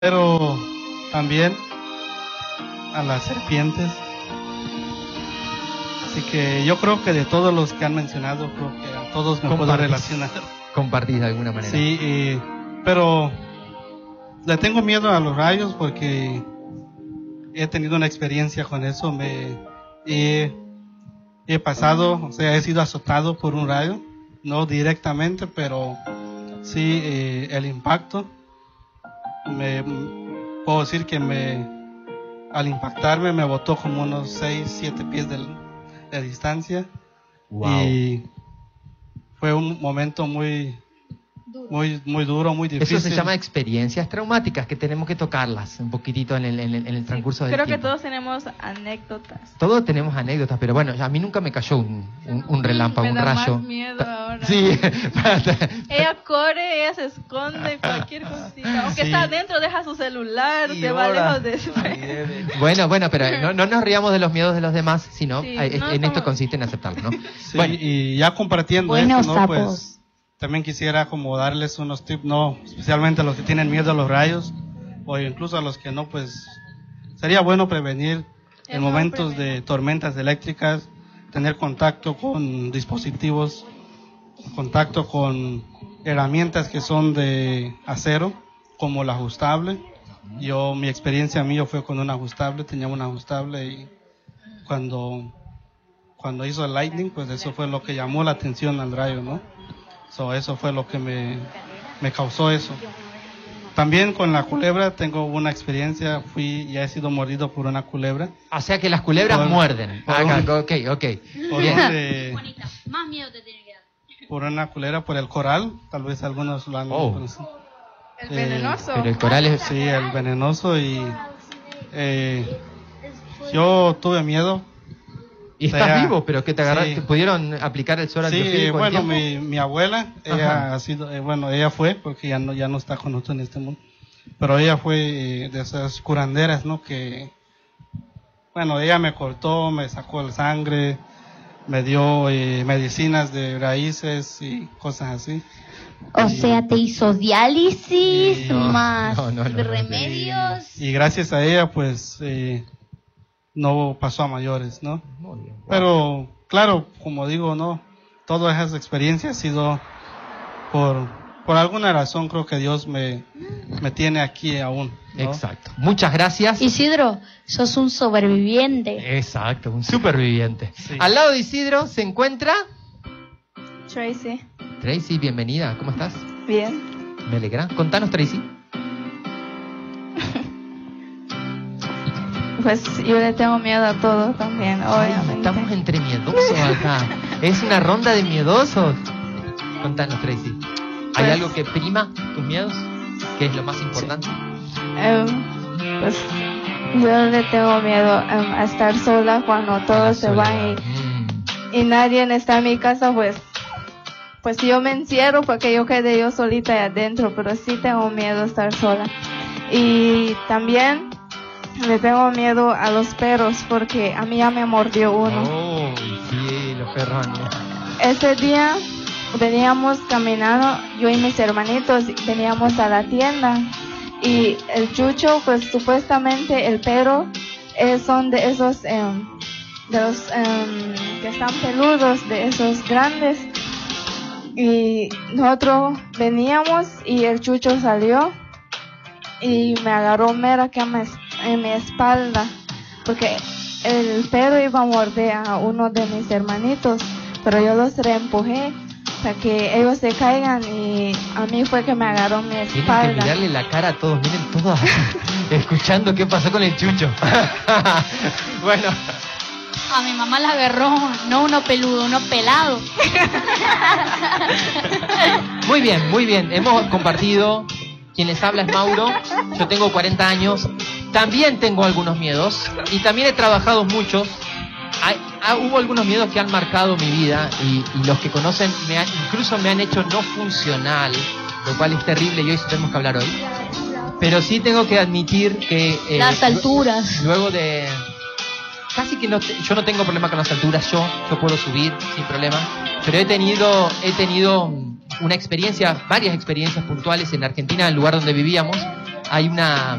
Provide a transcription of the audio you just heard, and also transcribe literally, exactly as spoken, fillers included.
pero también a las serpientes. Así que yo creo que de todos los que han mencionado, creo que a todos me Compartís. puedo relacionar. Compartís de alguna manera. Sí, eh, pero le tengo miedo a los rayos porque he tenido una experiencia con eso. Me he, he pasado, o sea, he sido azotado por un rayo, no directamente, pero sí eh, el impacto. Me puedo decir que me al impactarme me botó como unos seis, siete pies de, de distancia. Wow. Y fue un momento muy muy muy duro, muy difícil. Eso se llama experiencias traumáticas, que tenemos que tocarlas un poquitito en el, en el, en el transcurso del Creo tiempo. que todos tenemos anécdotas. Todos tenemos anécdotas, pero bueno, a mí nunca me cayó un, un, un relámpago, Me un da rayo. más miedo ahora. Sí. Ella corre, ella se esconde, cualquier cosita. Aunque Sí. está adentro, deja su celular, Y se va ahora- lejos de eso. Bueno, bueno, pero no, no nos riamos de los miedos de los demás, sino Sí, eh, no en esto somos- consiste en aceptarlo, ¿no? Sí, Bueno, y ya compartiendo Buenos esto, ¿no? sapos. Pues también quisiera como darles unos tips, no, especialmente a los que tienen miedo a los rayos o incluso a los que no, pues sería bueno prevenir Es en mejor momentos prevenir. de tormentas eléctricas, tener contacto con dispositivos, contacto con herramientas que son de acero, como el ajustable. Yo, mi experiencia mía fue con un ajustable, tenía un ajustable y cuando cuando hizo el lightning, pues eso fue lo que llamó la atención al rayo, ¿no? So, eso fue lo que me, me causó eso. También con la culebra tengo una experiencia, fui ya he sido mordido por una culebra. o sea que las culebras por- muerden. por Ah, un- ok, ok. Por, Bien. un, eh, Juanita, más miedo te tiene que dar. por una culebra, por el coral, tal vez algunos lo han Oh. conocido. El Eh, venenoso. Pero el coral es... Sí, el venenoso y eh, yo tuve miedo. Y estás sea, vivo, pero que te agarraste, sí. ¿te pudieron aplicar el suero Sí, antiofídico eh, en bueno, tiempo? mi, mi abuela, ella Ajá. ha sido, eh, bueno, ella fue, porque ya no, ya no está con nosotros en este mundo, pero ella fue eh, de esas curanderas, ¿no? Que, bueno, ella me cortó, me sacó la sangre, me dio eh, medicinas de raíces y cosas así. O Y- sea, te hizo diálisis, No, más no, no, no, no. remedios. Y gracias a ella, pues, eh, no pasó a mayores, ¿no? Muy bien. Pero, claro, como digo, no, todas esas experiencias ha sido por, por alguna razón, creo que Dios me, me tiene aquí aún, ¿no? Exacto. Muchas gracias. Isidro, sos un sobreviviente. Exacto, un superviviente. Sí. Al lado de Isidro se encuentra Tracy. Tracy, bienvenida. ¿Cómo estás? Bien. Me alegra. Contanos, Tracy. Pues yo le tengo miedo a todo también, Ay, obviamente. estamos entre miedosos acá. Es una ronda de miedosos. Contanos, Tracy. ¿Hay Pues- algo que prima tus miedos? ¿Qué es lo más importante? Em, pues yo le tengo miedo em, a estar sola cuando A todos la se van soledad. y, y nadie está en mi casa, pues pues yo me encierro porque yo quedé yo solita ahí adentro, pero sí tengo miedo a estar sola. Y también le tengo miedo a los perros porque a mí ya me mordió Mm. uno. Oh, sí, los perrones. Ese día veníamos caminando, yo y mis hermanitos, veníamos a la tienda y el chucho, pues supuestamente el perro eh, son de esos, em, de los em, que están peludos, de esos grandes. Y nosotros veníamos y el chucho salió y me agarró mera que en mi, en mi espalda porque el perro iba a morder a uno de mis hermanitos, pero yo los reempujé para que ellos se caigan y a mí fue que me agarró mi Tienen que espalda. mirarle la cara a todos. Miren todos escuchando qué pasó con el chucho. Bueno, A mi mamá la agarró, no uno peludo, uno pelado. muy bien, muy bien. Hemos compartido. Quien les habla es Mauro. Yo tengo cuarenta años. También tengo algunos miedos. Y también he trabajado muchos. Hay, ah, hubo algunos miedos que han marcado mi vida. Y, y los que conocen me han- incluso me han hecho no funcional. Lo cual es terrible y hoy tenemos que hablar hoy. Pero sí tengo que admitir que... eh, Las alturas. Luego de... Casi que no te- yo no tengo problema con las alturas, yo, yo puedo subir sin problema, pero he tenido, he tenido mm, una experiencia, varias experiencias puntuales en Argentina, en el lugar donde vivíamos, hay una